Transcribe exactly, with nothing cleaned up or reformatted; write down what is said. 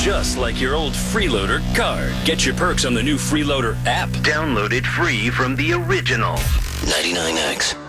just like your old Freeloader card. Get your perks on the new Freeloader app. Download it free from the original. ninety-nine X.